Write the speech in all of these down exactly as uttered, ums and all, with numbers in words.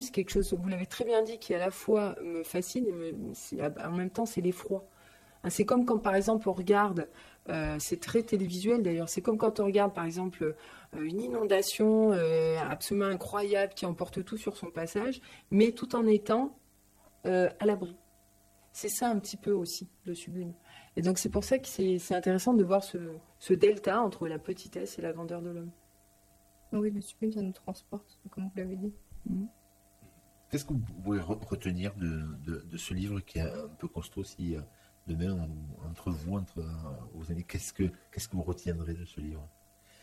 c'est quelque chose, vous l'avez très bien dit, qui à la fois me fascine et me, c'est, en même temps c'est l'effroi. Hein, c'est comme quand par exemple on regarde, euh, c'est très télévisuel d'ailleurs, c'est comme quand on regarde par exemple euh, une inondation euh, absolument incroyable qui emporte tout sur son passage, mais tout en étant euh, à l'abri. C'est ça un petit peu aussi, le sublime. Et donc c'est pour ça que c'est, c'est intéressant de voir ce, ce delta entre la petitesse et la grandeur de l'homme. Oui, le sublime, ça nous transporte, comme vous l'avez dit. Mmh. Qu'est-ce que vous pouvez retenir de, de, de ce livre qui est un peu costaud aussi euh, demain entre vous, entre euh, vos amis? Qu'est-ce que, qu'est-ce que vous retiendrez de ce livre?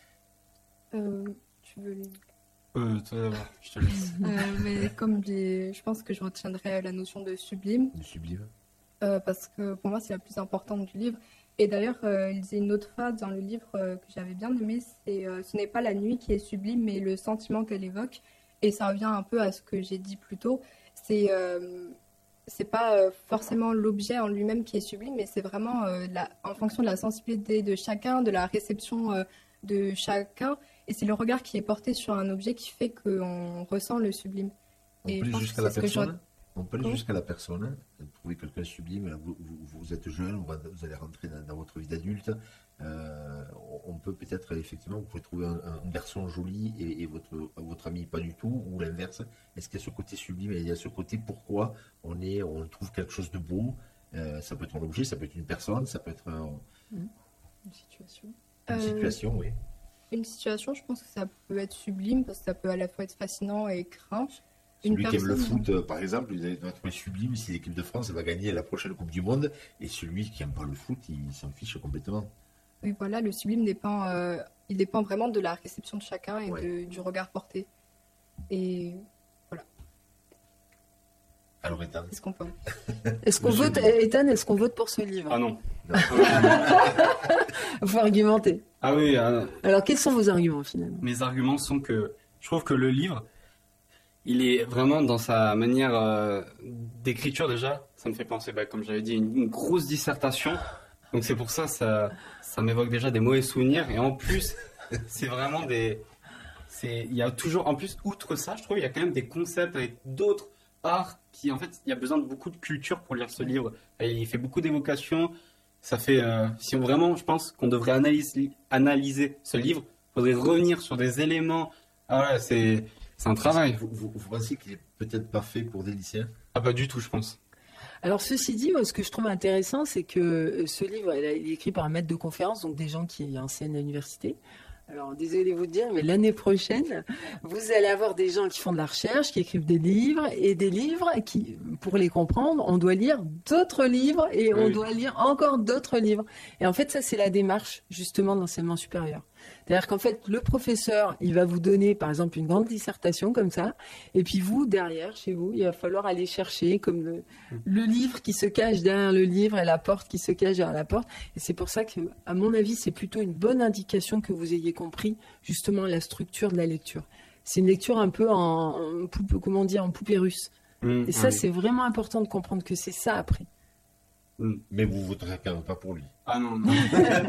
euh, Tu veux les... Euh, toi d'abord, je te laisse. euh, mais comme les... je pense que je retiendrai la notion de sublime. De sublime. Euh, parce que pour moi, c'est la plus importante du livre. Et d'ailleurs, euh, il disait une autre phrase dans le livre euh, que j'avais bien aimée, c'est euh, ce n'est pas la nuit qui est sublime, mais le sentiment qu'elle évoque. Et ça revient un peu à ce que j'ai dit plus tôt. C'est euh, c'est pas euh, forcément l'objet en lui-même qui est sublime, mais c'est vraiment euh, la, en fonction de la sensibilité de chacun, de la réception euh, de chacun. Et c'est le regard qui est porté sur un objet qui fait qu'on ressent le sublime. On Et peut aller jusqu'à la personne. On peut aller jusqu'à la personne, trouver quelqu'un sublime. Vous, vous, vous êtes jeune, vous allez rentrer dans, dans votre vie d'adulte. Euh, on peut peut-être, effectivement, vous pouvez trouver un, un, une personne jolie et, et votre, votre ami pas du tout, ou l'inverse. Est-ce qu'il y a ce côté sublime et il y a ce côté pourquoi on, est, on trouve quelque chose de beau? euh, Ça peut être un objet, ça peut être une personne, ça peut être un, une situation. Une euh, situation, oui. Une situation, je pense que ça peut être sublime parce que ça peut à la fois être fascinant et craint. Celui qui aime le foot, euh, par exemple, il va trouver sublime si l'équipe de France va gagner la prochaine Coupe du Monde, et celui qui n'aime pas le foot, il s'en fiche complètement. Oui, voilà, le sublime dépend, euh, il dépend vraiment de la réception de chacun et ouais. de, du regard porté. Et voilà. Alors, Ethan. Est-ce qu'on peut Est-ce qu'on vote, Ethan, est-ce qu'on vote pour ce livre? Ah non. Il faut argumenter. Ah oui. Euh... Alors, quels sont vos arguments finalement? Mes arguments sont que je trouve que le livre, il est vraiment dans sa manière euh, d'écriture déjà. Ça me fait penser, bah, comme j'avais dit, une, une grosse dissertation. Donc c'est pour ça, ça, ça m'évoque déjà des mauvais souvenirs. Et en plus, c'est vraiment des... C'est, il y a toujours, en plus, outre ça, je trouve, il y a quand même des concepts avec d'autres arts qui, en fait, il y a besoin de beaucoup de culture pour lire ce livre. Et il fait beaucoup d'évocations. Ça fait, euh, si on vraiment, je pense qu'on devrait analyser, analyser ce livre, il faudrait revenir sur des éléments. Ah ouais, c'est... C'est un travail. Vous, vous, vous pensez qu'il est peut-être pas fait pour des lycéens? Ah, pas du tout, je pense. Alors, ceci dit, moi, ce que je trouve intéressant, c'est que ce livre, il est écrit par un maître de conférence, donc des gens qui enseignent à l'université. Alors, désolé de vous dire, mais l'année prochaine, vous allez avoir des gens qui font de la recherche, qui écrivent des livres, et des livres qui, pour les comprendre, on doit lire d'autres livres, et oui. on doit lire encore d'autres livres. Et en fait, ça, c'est la démarche, justement, d'enseignement supérieur. C'est-à-dire qu'en fait, le professeur, il va vous donner, par exemple, une grande dissertation comme ça, et puis vous, derrière, chez vous, il va falloir aller chercher comme le, le livre qui se cache derrière le livre et la porte qui se cache derrière la porte. Et c'est pour ça que, à mon avis, c'est plutôt une bonne indication que vous ayez compris, justement, la structure de la lecture. C'est une lecture un peu en, en poupe, comment dire, en poupée russe. Mmh, et ça, oui. c'est vraiment important de comprendre que c'est ça après. Mais vous ne voterez quand même pas pour lui. Ah non, non.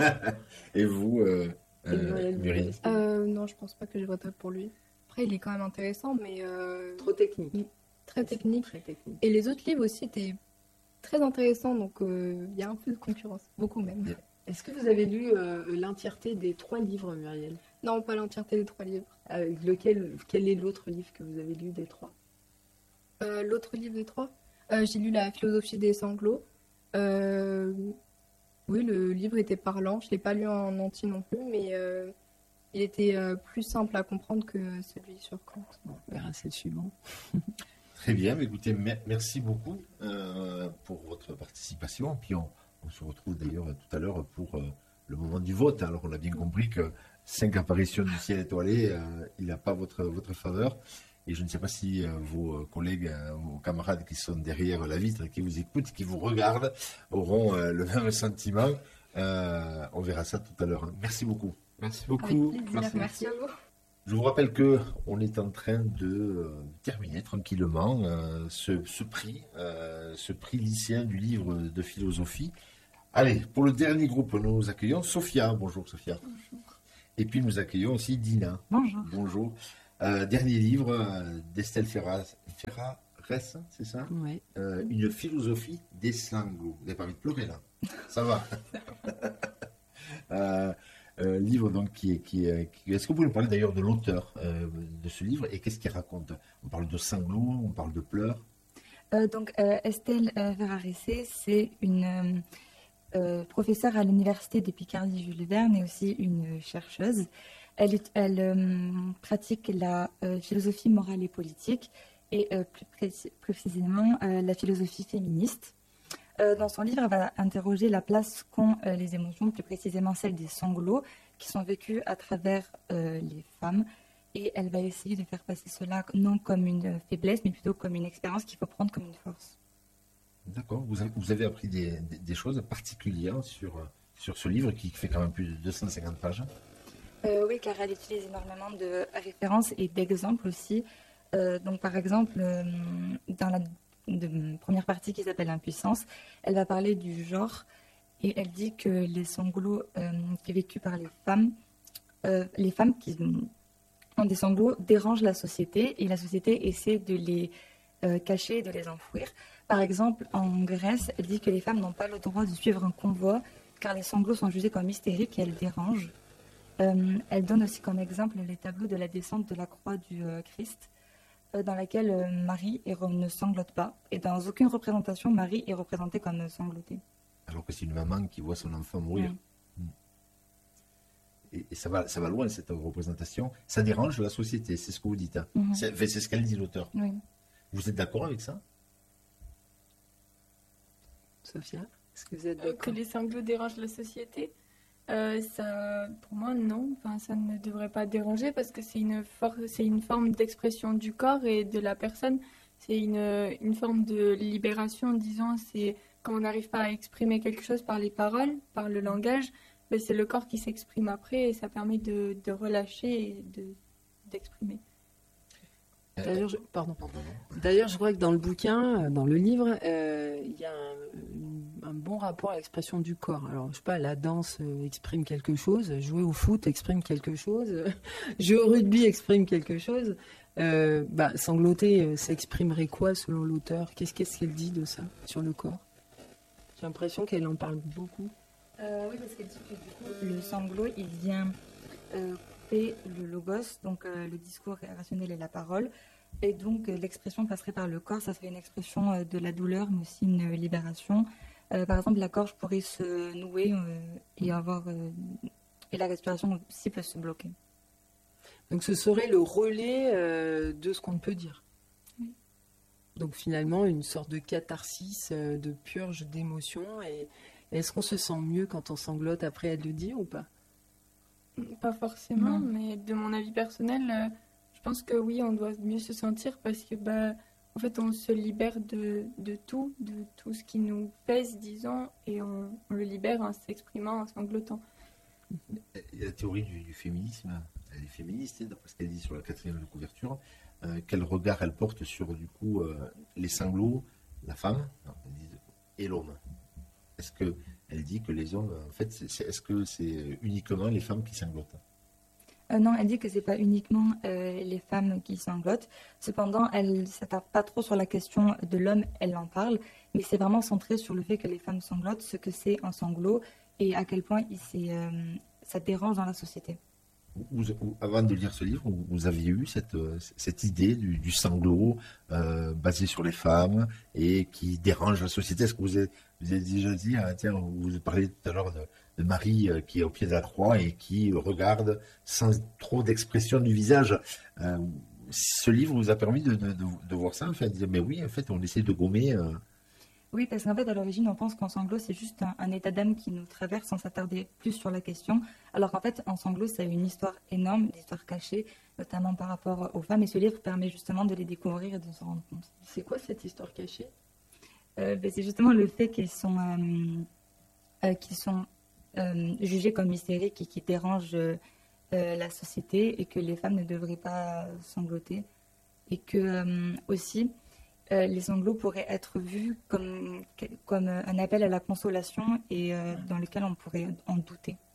Et vous euh... Euh, Muriel euh, Non, je pense pas que je voterai pour lui. Après, il est quand même intéressant, mais... Euh, Trop technique. Très technique. Très technique. Et les autres livres aussi étaient très intéressants, donc il euh, y a un peu de concurrence, beaucoup même. Yeah. Est-ce que vous avez lu euh, l'entièreté des trois livres, Muriel? Non, pas l'entièreté des trois livres. Euh, lequel, quel est l'autre livre que vous avez lu des trois? euh, L'autre livre des trois euh, J'ai lu La philosophie des sanglots. Euh... Oui, le livre était parlant. Je ne l'ai pas lu en entier non plus, mais euh, il était euh, plus simple à comprendre que celui sur Kant. Bon, on verra, c'est le suivant. Très bien, écoutez, merci beaucoup euh, pour votre participation. Puis on, on se retrouve d'ailleurs tout à l'heure pour euh, le moment du vote. Alors on a bien compris que cinq apparitions du ciel étoilé, euh, il n'a pas votre, votre faveur. Et je ne sais pas si euh, vos collègues, euh, vos camarades qui sont derrière la vitre, qui vous écoutent, qui vous regardent, auront euh, le même sentiment. Euh, on verra ça tout à l'heure. Hein. Merci beaucoup. Merci beaucoup. Merci. Merci à vous. Je vous rappelle qu'on est en train de euh, terminer tranquillement euh, ce, ce prix, euh, ce prix lycéen du livre de philosophie. Allez, pour le dernier groupe, nous accueillons Sophia. Bonjour Sophia. Bonjour. Et puis nous accueillons aussi Dina. Bonjour. Bonjour. Euh, dernier livre euh, d'Estelle Ferraz, Ferrares, c'est ça? Ouais. Euh, Une philosophie des sanglots. Vous n'avez pas envie de pleurer là? Ça va. euh, euh, livre donc qui est, qui est, qui- Est-ce que vous pouvez nous parler d'ailleurs de l'auteur euh, de ce livre et qu'est-ce qu'il raconte? On parle de sanglots, on parle de pleurs. Euh, donc, euh, Estelle euh, Ferrarese, c'est une euh, euh, professeure à l'université de Picardie Jules Verne et aussi une chercheuse. Elle, ut- elle euh, pratique la euh, philosophie morale et politique et euh, plus précis- précisément euh, la philosophie féministe. Euh, dans son livre, elle va interroger la place qu'ont euh, les émotions, plus précisément celle des sanglots, qui sont vécus à travers euh, les femmes. Et elle va essayer de faire passer cela non comme une faiblesse, mais plutôt comme une expérience qu'il faut prendre comme une force. D'accord. Vous avez, vous avez appris des, des- des choses particulières sur, euh, sur ce livre qui fait quand même plus de deux cent cinquante pages. Euh, oui, car elle utilise énormément de références et d'exemples aussi. Euh, donc, par exemple, euh, dans la de- première partie qui s'appelle Impuissance, elle va parler du genre et elle dit que les sanglots euh, qui sont vécus par les femmes, euh, les femmes qui ont des sanglots dérangent la société et la société essaie de les euh, cacher et de les enfouir. Par exemple, en Grèce, elle dit que les femmes n'ont pas le droit de suivre un convoi car les sanglots sont jugés comme hystériques et elles dérangent. Euh, elle donne aussi comme exemple les tableaux de la descente de la croix du euh, Christ, euh, dans laquelle euh, Marie est re- ne sanglote pas. Et dans aucune représentation, Marie est représentée comme euh, sanglotée. Alors que c'est une maman qui voit son enfant mourir. Mm. Et, et ça va, ça va loin cette représentation. Ça dérange la société, c'est ce que vous dites. Hein. Mhm. C'est, enfin, c'est ce qu'elle dit l'auteur. Oui. Vous êtes d'accord avec ça? Sophia, est-ce que vous êtes Euh, que d'accord? les sanglots dérangent la société, euh, ça, pour moi, non. Enfin, ça ne devrait pas déranger parce que c'est une, for- c'est une forme d'expression du corps et de la personne. C'est une, une forme de libération, disons. C'est quand on n'arrive pas à exprimer quelque chose par les paroles, par le langage, ben, c'est le corps qui s'exprime après et ça permet de, de relâcher et de, d'exprimer. D'ailleurs, je... Pardon. Pardon. D'ailleurs, je crois que dans le bouquin, euh, dans le livre, euh, il y a un, un bon rapport à l'expression du corps. Alors, je sais pas, la danse euh, exprime quelque chose, jouer au foot exprime quelque chose, jouer au rugby exprime quelque chose. Euh, bah, sangloter, euh, ça exprimerait quoi selon l'auteur? Qu'est-ce qu'est-ce qu'elle dit de ça sur le corps? J'ai l'impression qu'elle en parle beaucoup. Euh, oui, parce qu'elle dit que du coup, le sanglot, il vient euh, couper le logos, donc euh, le discours rationnel et la parole. Et donc, euh, l'expression passerait par le corps, ça serait une expression euh, de la douleur, mais aussi une libération. Euh, par exemple, la gorge pourrait se nouer euh, et avoir. euh, et la respiration aussi peut se bloquer. Donc, ce serait le relais euh, de ce qu'on ne peut dire. Oui. Donc, finalement, une sorte de catharsis, euh, de purge d'émotions. Et est-ce qu'on se sent mieux quand on sanglote après à le dire ou pas? Pas forcément, Non. mais de mon avis personnel, euh, je pense que oui, on doit mieux se sentir parce que, bah, en fait, on se libère de, de tout, de tout ce qui nous pèse, disons, et on, on le libère en s'exprimant, en sanglotant. Et la théorie du, du féminisme, elle est féministe, hein, d'après ce qu'elle dit sur la quatrième de couverture. Euh, quel regard elle porte sur du coup euh, les sanglots, la femme non, elle dit, et l'homme? Est-ce que elle dit que les hommes, en fait, c'est, c'est- est-ce que c'est uniquement les femmes qui sanglotent? Euh, non, elle dit que c'est pas uniquement euh, les femmes qui sanglotent. Cependant, elle ne s'attarde pas trop sur la question de l'homme, elle en parle, mais c'est vraiment centré sur le fait que les femmes sanglotent, ce que c'est un sanglot et à quel point il s'est, euh, ça dérange dans la société. Vous- vous- avant de lire ce livre, vous, vous aviez eu cette, euh, cette idée du, du sanglot euh, basé sur les femmes et qui dérange la société. Est-ce que vous avez, vous avez déjà dit, ah, tiens, vous parliez tout à l'heure de, de Marie euh, qui est au pied de la croix et qui regarde sans trop d'expression du visage. Euh, ce livre vous a permis de, de, de, de voir ça, en fait, de dire, mais oui, en fait, on essaie de gommer. euh, Oui, parce qu'en fait, à l'origine, on pense qu'un sanglot, c'est juste un, un état d'âme qui nous traverse sans s'attarder plus sur la question. Alors qu'en fait, un sanglot, c'est une histoire énorme, une histoire cachée, notamment par rapport aux femmes. Et ce livre permet justement de les découvrir et de s'en rendre compte. C'est quoi cette histoire cachée? Euh, ben, c'est justement le fait qu'ils sont, euh, euh, qu'ils sont euh, jugés comme hystériques et qui dérangent euh, euh, la société et que les femmes ne devraient pas sangloter. Et que euh, aussi, euh, les sanglots pourraient être vus comme, comme un appel à la consolation et euh, dans lequel on pourrait en douter.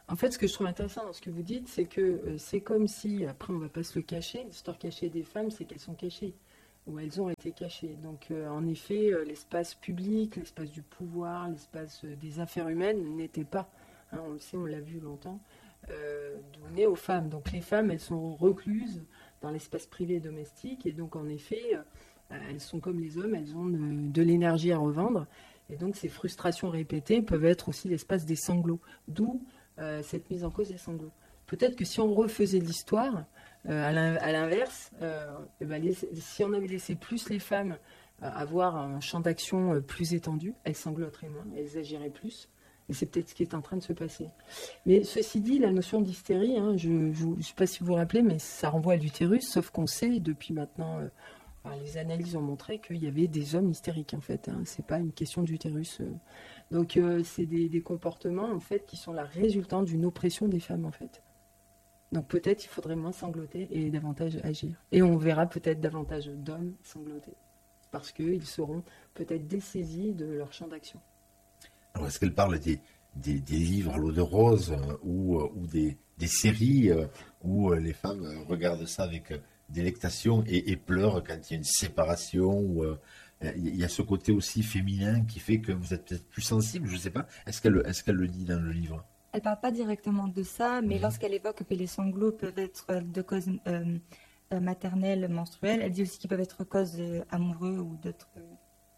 En fait, ce que je trouve intéressant dans ce que vous dites, c'est que euh, c'est comme si, après on ne va pas se le cacher, l'histoire cachée des femmes, c'est qu'elles sont cachées, ou elles ont été cachées. Donc euh, en effet, euh, l'espace public, l'espace du pouvoir, l'espace euh, des affaires humaines n'était pas, hein, on le sait, on l'a vu longtemps, euh, donné aux femmes. Donc les femmes, elles sont recluses dans l'espace privé domestique, et donc en effet, euh, elles sont comme les hommes, elles ont de, de l'énergie à revendre, et donc ces frustrations répétées peuvent être aussi l'espace des sanglots, d'où Euh, cette mise en cause des sanglots. Peut-être que si on refaisait l'histoire, euh, à l'inverse, euh, eh ben, les, si on avait laissé plus les femmes euh, avoir un champ d'action euh, plus étendu, elles sangloteraient moins, elles agiraient plus. Et c'est peut-être ce qui est en train de se passer. Mais ceci dit, la notion d'hystérie, hein, je ne sais pas si vous vous rappelez, mais ça renvoie à l'utérus, sauf qu'on sait depuis maintenant, euh, enfin, les analyses ont montré qu'il y avait des hommes hystériques en fait. Hein, c'est pas une question d'utérus. Euh, Donc euh, c'est des, des comportements en fait qui sont la résultante d'une oppression des femmes en fait. Donc peut-être il faudrait moins sangloter et davantage agir. Et on verra peut-être davantage d'hommes sangloter parce qu'ils seront peut-être dessaisis de leur champ d'action. Alors est-ce qu'elle parle des, des, des livres à l'eau de rose euh, ou, euh, ou des, des séries euh, où euh, les femmes euh, regardent ça avec euh, délectation et, et pleurent quand il y a une séparation ou euh, il y a ce côté aussi féminin qui fait que vous êtes peut-être plus sensible, je ne sais pas. Est-ce qu'elle, est-ce qu'elle le dit dans le livre? Elle parle pas directement de ça, mais Mhm. lorsqu'elle évoque que les sanglots peuvent être de cause euh, euh, maternelle, menstruelle, elle dit aussi qu'ils peuvent être cause euh, amoureux ou d'autres, euh,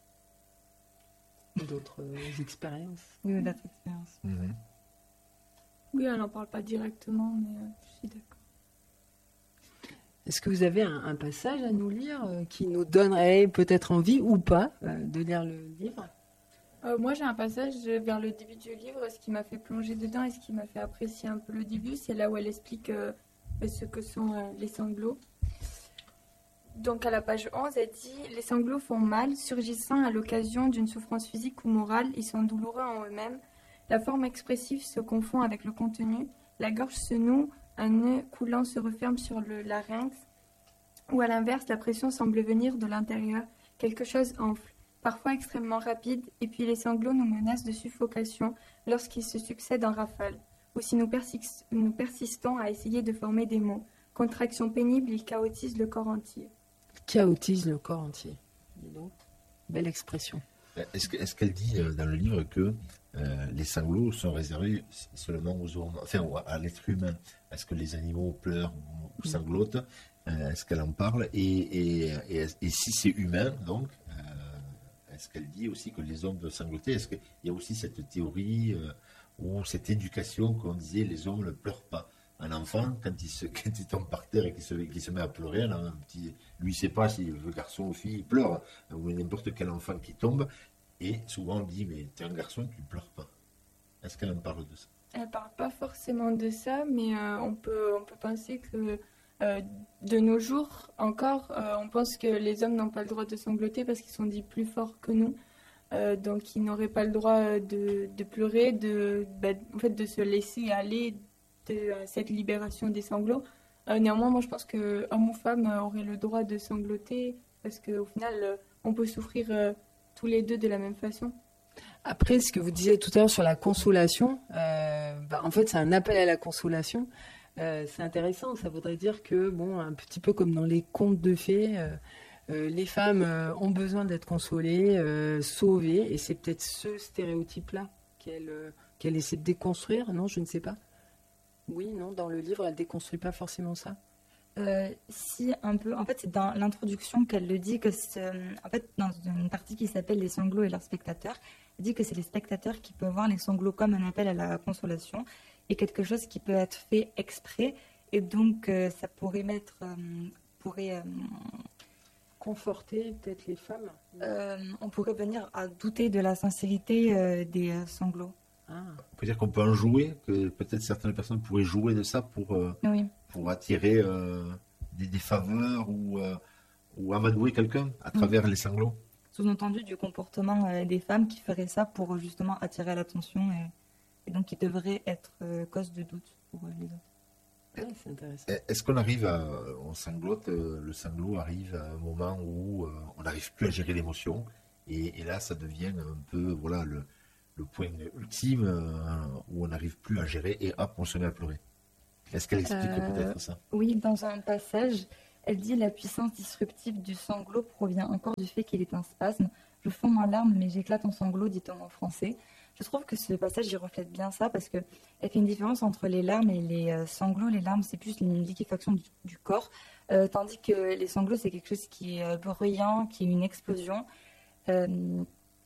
D'autres euh, expériences. oui, ou d'autres expériences. Mhm. Oui, elle n'en parle pas directement, mais euh, je suis d'accord. Est-ce que vous avez un, un passage à nous lire euh, qui nous donnerait peut-être envie ou pas euh, de lire le livre? Euh, moi, j'ai un passage vers le début du livre. Ce qui m'a fait plonger dedans et ce qui m'a fait apprécier un peu le début, c'est là où elle explique euh, ce que sont euh, les sanglots. Donc, à la page onze, elle dit « Les sanglots font mal, surgissant à l'occasion d'une souffrance physique ou morale. Ils sont douloureux en eux-mêmes. La forme expressive se confond avec le contenu. La gorge se noue, un nœud coulant se referme sur le larynx. Ou à l'inverse, la pression semble venir de l'intérieur. Quelque chose enfle, parfois extrêmement rapide, et puis les sanglots nous menacent de suffocation lorsqu'ils se succèdent en rafale. Ou si nous, persis- nous persistons à essayer de former des mots. Contraction pénible, ils chaotisent le corps entier. » Chaotise le corps entier. Dis donc, belle expression. Est-ce, que, est-ce qu'elle dit euh, dans le livre que euh, les sanglots sont réservés seulement aux hommes, enfin à l'être humain? Est-ce que les animaux pleurent ou, ou sanglotent? euh, Est-ce qu'elle en parle? et, et, et, et si c'est humain, donc, euh, est-ce qu'elle dit aussi que les hommes peuvent sangloter? Est-ce qu'il y a aussi cette théorie euh, ou cette éducation qu'on disait les hommes ne pleurent pas? Un enfant, quand il, se, quand il tombe par terre et qu'il se, qu'il se met à pleurer, alors un petit, lui, il ne sait pas s'il veut garçon ou fille, il pleure. Ou n'importe quel enfant qui tombe. Et souvent, on dit, mais t'es un garçon, tu ne pleures pas. Est-ce qu'elle en parle de ça? Elle ne parle pas forcément de ça, mais euh, on, peut, on peut penser que euh, de nos jours encore, euh, on pense que les hommes n'ont pas le droit de sangloter parce qu'ils sont dits plus forts que nous. Euh, donc ils n'auraient pas le droit de, de pleurer, de, bah, en fait, de se laisser aller de à cette libération des sanglots. Euh, néanmoins, moi je pense que homme ou femme euh, auraient le droit de sangloter parce qu'au final, euh, on peut souffrir euh, tous les deux de la même façon. Après, ce que vous disiez tout à l'heure sur la consolation, euh, bah, en fait, c'est un appel à la consolation. Euh, c'est intéressant, ça voudrait dire que, bon, un petit peu comme dans les contes de fées, euh, euh, les femmes euh, ont besoin d'être consolées, euh, sauvées, et c'est peut-être ce stéréotype-là qu'elle euh, qu'elle essaie de déconstruire, non, je ne sais pas. Oui, non, dans le livre, elle ne déconstruit pas forcément ça. Euh, si, un peu. En fait, c'est dans l'introduction qu'elle le dit, que c'est, en fait, dans une partie qui s'appelle Les sanglots et leurs spectateurs, elle dit que c'est les spectateurs qui peuvent voir les sanglots comme un appel à la consolation et quelque chose qui peut être fait exprès. Et donc, euh, ça pourrait mettre. Euh, pourrait, euh, Conforter peut-être les femmes. euh, on pourrait venir à douter de la sincérité euh, des euh, sanglots. Ah. On peut dire qu'on peut en jouer, que peut-être certaines personnes pourraient jouer de ça pour, euh, Oui. pour attirer euh, des, des faveurs ou, euh, ou amadouer quelqu'un à travers les sanglots. Sous-entendu du comportement euh, des femmes qui feraient ça pour euh, justement attirer l'attention et, et donc qui devrait être euh, cause de doute pour euh, les autres. Ouais, c'est intéressant. Est-ce qu'on arrive à. On sanglote, euh, le sanglot arrive à un moment où euh, on n'arrive plus à gérer l'émotion et, et là, ça devient un peu voilà, le, le point ultime euh, où on n'arrive plus à gérer et hop, on se met à pleurer. Est-ce qu'elle explique Euh, peut-être ça? Oui, dans un passage, elle dit la puissance disruptive du sanglot provient encore du fait qu'il est un spasme. Je fonds en larmes, mais j'éclate en sanglots, dit-on en français. Je trouve que ce passage, il reflète bien ça parce qu'elle fait une différence entre les larmes et les euh, sanglots. Les larmes, c'est plus une liquéfaction du, du corps, euh, tandis que les sanglots, c'est quelque chose qui est euh, bruyant, qui est une explosion. Euh,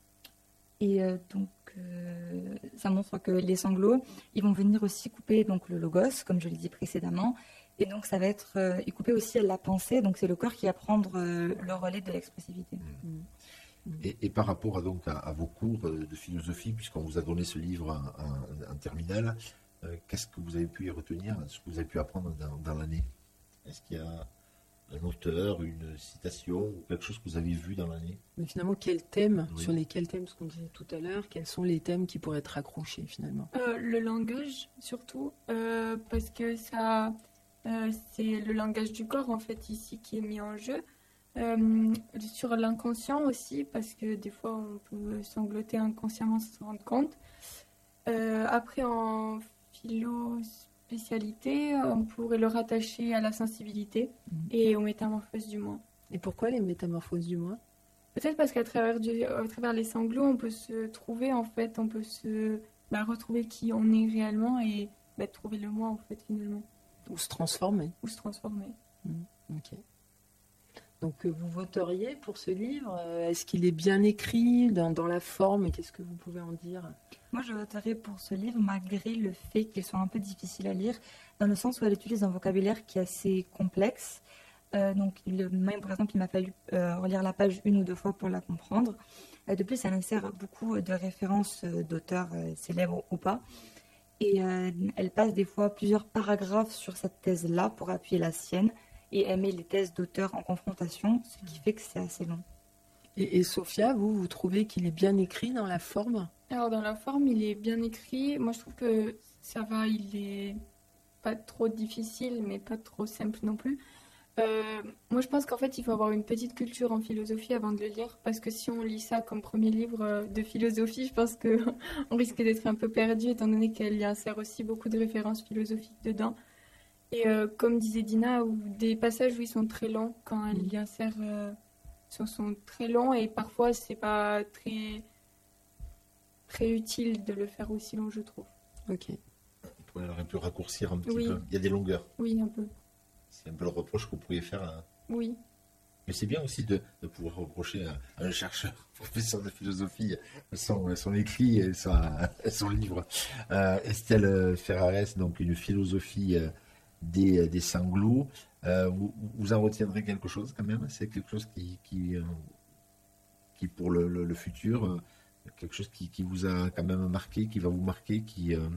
et euh, donc, euh, ça montre que les sanglots, ils vont venir aussi couper donc, le logos, comme je l'ai dit précédemment. Et donc, ça va être euh, et couper aussi la pensée. Donc, c'est le corps qui va prendre euh, le relais de l'expressivité. Mmh. Et, et par rapport à, donc, à, à vos cours de philosophie, puisqu'on vous a donné ce livre en, en- en terminale, euh, qu'est-ce que vous avez pu y retenir, ce que vous avez pu apprendre dans, dans l'année? Est-ce qu'il y a un auteur, une citation ou quelque chose que vous avez vu dans l'année? Mais finalement, quels thèmes, Oui. sur lesquels thèmes, ce qu'on disait tout à l'heure, quels sont les thèmes qui pourraient être accrochés finalement? Euh, le langage, surtout, euh, parce que ça, euh, c'est le langage du corps, en fait, ici, qui est mis en jeu. Euh, sur l'inconscient aussi, parce que des fois, on peut sangloter inconsciemment sans s'en rendre compte. Euh, après, en philo-spécialité, on pourrait le rattacher à la sensibilité et aux métamorphoses du moi. Et pourquoi les métamorphoses du moi? Peut-être parce qu'à travers, du- à travers les sanglots, on peut se trouver, en fait, on peut se bah, retrouver qui on est réellement et bah, trouver le moi, en fait, finalement, Ou se transformer? ou se transformer. Ok. Donc euh, vous voteriez pour ce livre? Euh, Est-ce qu'il est bien écrit dans, dans la forme? Qu'est-ce que vous pouvez en dire? Moi, je voterai pour ce livre malgré le fait qu'il soit un peu difficile à lire, dans le sens où elle utilise un vocabulaire qui est assez complexe. Euh, donc, il, même, par exemple, il m'a fallu euh, relire la page une ou deux fois pour la comprendre. Euh, de plus, elle insère beaucoup de références euh, d'auteurs euh, célèbres ou pas. Et euh, elle passe des fois plusieurs paragraphes sur cette thèse-là pour appuyer la sienne. Et elle met les thèses d'auteurs en confrontation, ce qui fait que c'est assez long. Et, et Sophia, vous, vous trouvez qu'il est bien écrit dans la forme? Alors, dans la forme, il est bien écrit. Moi, je trouve que ça va, il est pas trop difficile, mais pas trop simple non plus. Euh, moi, je pense qu'en fait, il faut avoir une petite culture en philosophie avant de le lire, parce que si on lit ça comme premier livre euh, de philosophie, je pense qu'on risque d'être un peu perdu, étant donné qu'elle y insère aussi beaucoup de références philosophiques dedans. Et euh, comme disait Dina, ou des passages où ils sont très longs, quand elle y insère, euh, sont, sont très longs, et parfois, c'est pas très, très utile de le faire aussi long, je trouve. Ok. On aurait pu raccourcir un petit Oui. peu. Il y a des longueurs. Oui, un peu. C'est un peu le reproche que vous pourriez faire à... Oui. Mais c'est bien aussi de, de pouvoir reprocher à, à un chercheur, professeur de philosophie, son, son écrit et sa- son livre. Euh, Estelle Ferrares, donc une philosophie euh, des, des sanglots. Euh, vous, vous en retiendrez quelque chose quand même? C'est quelque chose qui, qui, euh, qui pour le, le- le futur, euh, quelque chose qui, qui vous a quand même marqué, qui va vous marquer, qui... euh,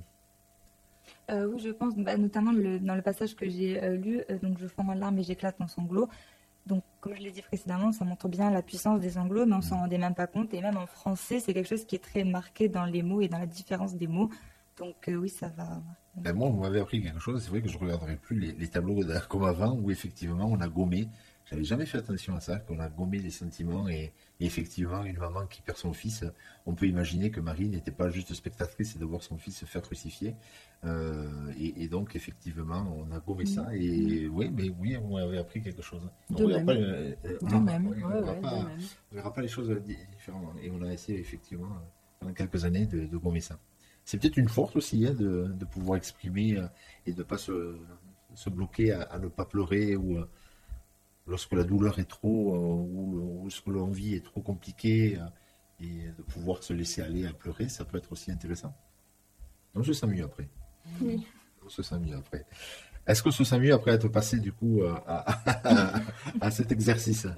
Euh, oui, je pense, bah, notamment le- dans le passage que j'ai euh, lu, euh, donc je fonds en larmes et j'éclate en sanglots. Donc, comme je l'ai dit précédemment, ça montre bien la puissance des sanglots, mais on s'en rendait même pas compte. Et même en français, c'est quelque chose qui est très marqué dans les mots et dans la différence des mots. Donc, euh, oui, ça va. Ben moi, vous m'avez appris quelque chose. C'est vrai que je ne regarderai plus les, les tableaux de- comme avant, où effectivement on a gommé. J'avais jamais fait attention à ça, qu'on a gommé les sentiments. Et, et effectivement, une maman qui perd son fils, on peut imaginer que Marie n'était pas juste spectatrice et de voir son fils se faire crucifier. Euh, et, et donc, effectivement, on a gommé ça. Et oui, mais oui, vous m'avez appris quelque chose. On De regarde même. pas, euh, euh, De on- même. oui, on Ouais, verra ouais, pas- de même. on verra pas les choses différemment. Et on a essayé effectivement pendant quelques années de, de gommer ça. C'est peut-être une force aussi hein, de, de pouvoir exprimer euh, et de ne pas se, se bloquer à, à ne pas pleurer ou euh, lorsque la douleur est trop euh, ou, ou ce que l'on vit est trop compliqué euh, et de pouvoir se laisser aller à pleurer, ça peut être aussi intéressant. On se sent mieux après. Oui. On se sent mieux après. Est-ce qu'on se sent mieux après être passé du coup à, à- à- à cet exercice?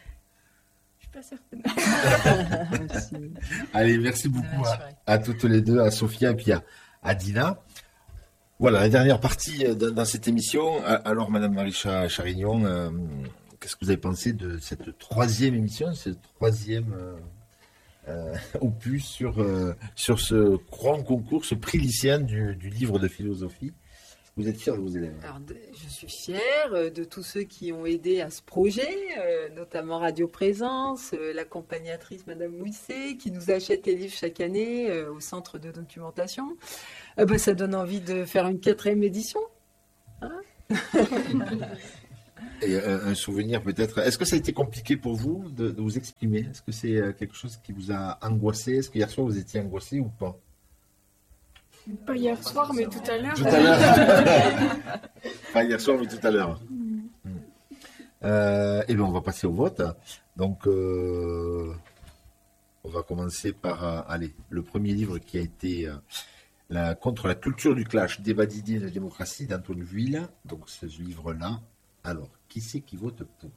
Je suis pas certaine. Merci. Allez, merci Ça beaucoup m'a à, rassuré. à toutes les deux, à Sophia et puis à, à Dina. Voilà, la dernière partie euh, dans, dans cette émission. Euh, Alors, Madame Marisha Charignon, euh, qu'est-ce que vous avez pensé de cette troisième émission, ce troisième euh, euh, opus sur, euh, sur ce grand concours, ce prix lycéen du, du livre de philosophie? Vous êtes fiers de vos élèves? Alors, de- je suis fière euh, de tous ceux qui ont aidé à ce projet, euh, notamment Radio Présence, euh, l'accompagnatrice Madame Mouisset, qui nous achète les livres chaque année euh, au centre de documentation. Euh, ben, ça donne envie de faire une quatrième édition. Et euh, un souvenir peut-être. Est-ce que ça a été compliqué pour vous de, de vous exprimer? Est-ce que c'est euh, quelque chose qui vous a angoissé? Est-ce que hier soir vous étiez angoissé ou pas? Pas hier soir, mais tout à l'heure. Tout à l'heure. Pas hier soir, mais tout à l'heure. Euh, et bien, on va passer au vote. Donc, euh, on va commencer par, euh, allez, le premier livre qui a été euh, la, contre la culture du clash, débat d'idées et de démocratie d'Antoine Vuille. Donc, ce livre-là. Alors, qui c'est qui vote pour?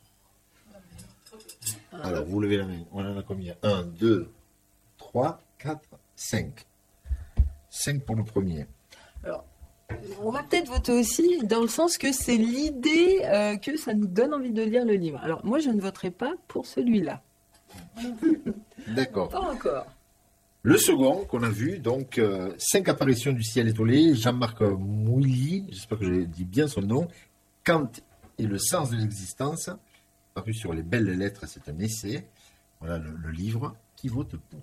Alors, vous levez la main. On en a combien? un, deux, trois, quatre, cinq. cinq pour le premier. Alors, on va peut-être voter aussi dans le sens que c'est l'idée euh, que ça nous donne envie de lire le livre. Alors, moi, je ne voterai pas pour celui-là. D'accord. Pas encore. Le second qu'on a vu, donc, euh, cinq apparitions du ciel étoilé, Jean-Marc Mouilly, j'espère que j'ai dit bien son nom, Kant et le sens de l'existence, paru sur les belles lettres, c'est un essai. Voilà le, le livre. Qui vote pour?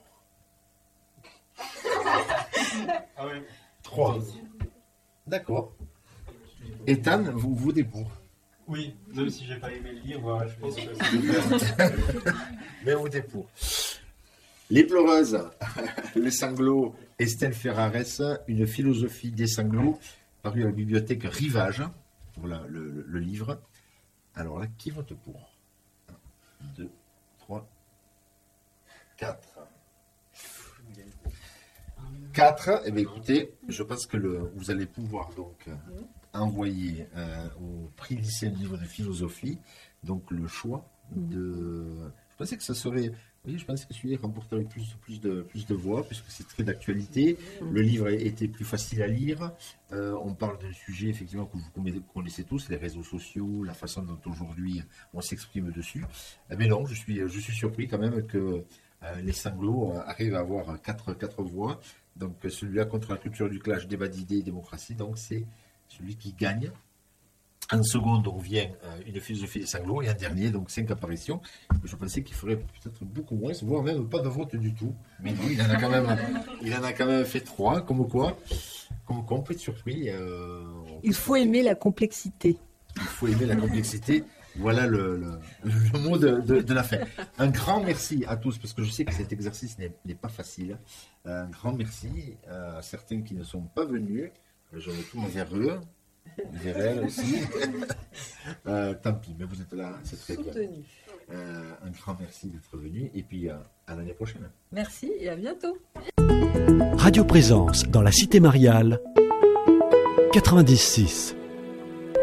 Ah ouais. Trois. D'accord. Ethan, vous votez pour? Oui, même si j'ai pas aimé le livre, je pense que c'est Mais vous votez pour. Les pleureuses, les sanglots, Estelle Ferrares, une philosophie des sanglots, paru à la bibliothèque Rivage. Voilà le, le- le livre. Alors là, qui vote pour? un, deux, trois, quatre. quatre. Eh bien, écoutez, je pense que le, vous allez pouvoir donc euh, envoyer euh, au prix lycéen du livre de philosophie donc le choix de. Je pensais que ça serait. Oui, je pensais que celui-là remporterait plus, plus, de, plus de voix, puisque c'est très d'actualité. Le livre était plus facile à lire. Euh, on parle d'un sujet, effectivement, que vous connaissez- connaissez tous, les réseaux sociaux, la façon dont aujourd'hui on s'exprime dessus. Eh mais non, je suis, je suis surpris quand même que euh, les sanglots euh, arrivent à avoir quatre, quatre voix. Donc celui-là contre la culture du clash, débat d'idées et démocratie, donc c'est celui qui gagne. En seconde, on vient euh, une philosophie des sanglots, et en dernier, donc cinq apparitions. Je pensais qu'il ferait peut-être beaucoup moins, voire même pas de vote du tout. Mais non, il en a quand même, il en a quand même fait trois, comme quoi, comme quoi on peut être surpris. euh, Il faut aimer la complexité. il faut aimer la complexité. Voilà le, le, le mot de, de, de la fin. Un grand merci à tous, parce que je sais que cet exercice n'est n'est pas facile. Un grand merci à certains qui ne sont pas venus. Je me tourne vers eux, vers elles aussi. Euh, tant pis, mais vous êtes là, c'est très bien. Soutenu. Euh, un grand merci d'être venu, et puis euh, à l'année prochaine. Merci et à bientôt. Radio Présence dans la Cité Mariale quatre-vingt-dix six.